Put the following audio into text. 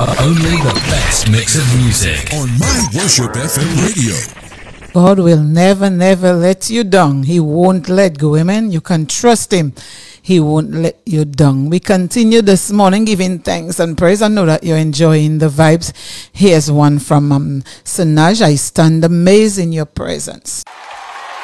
Only the best mix of music on My Worship FM radio. God will never, never let you down. He won't let go. Amen. You can trust him. He won't let you down. We continue this morning giving thanks and praise. I know that you're enjoying the vibes. Here's one from Sinaj. I stand amazed in your presence.